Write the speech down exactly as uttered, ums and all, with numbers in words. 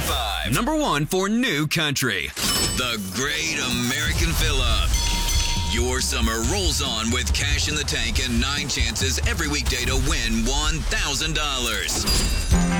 five. Number one for new country. The Great American Fill-Up. Your summer rolls on with cash in the tank and nine chances every weekday to win one thousand dollars.